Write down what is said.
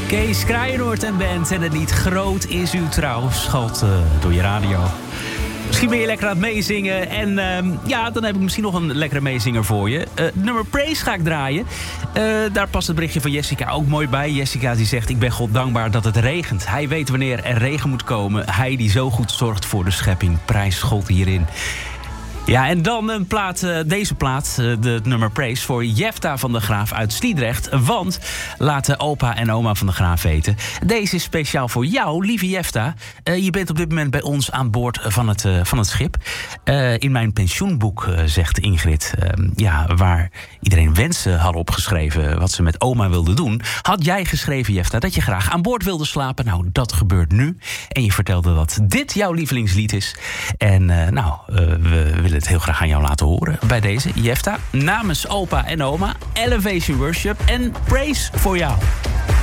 Kees Kraaienoord en band en het lied Groot is uw trouw schalt door je radio. Misschien ben je lekker aan het meezingen. En dan heb ik misschien nog een lekkere meezinger voor je. Nummer Praise ga ik draaien. Daar past het berichtje van Jessica ook mooi bij. Jessica die zegt, ik ben God dankbaar dat het regent. Hij weet wanneer er regen moet komen. Hij die zo goed zorgt voor de schepping. Prijs God hierin. Ja, en dan deze plaat, de nummer Praise, voor Jefta van der Graaf uit Sliedrecht. Want, laten opa en oma van der Graaf weten, deze is speciaal voor jou, lieve Jefta. Je bent op dit moment bij ons aan boord van het schip. In mijn pensioenboek, zegt Ingrid, waar iedereen wensen had opgeschreven wat ze met oma wilde doen, had jij geschreven, Jefta, dat je graag aan boord wilde slapen. Nou, dat gebeurt nu. En je vertelde dat dit jouw lievelingslied is. En we willen het heel graag aan jou laten horen bij deze. Jefta, namens opa en oma, Elevation Worship en Praise voor jou.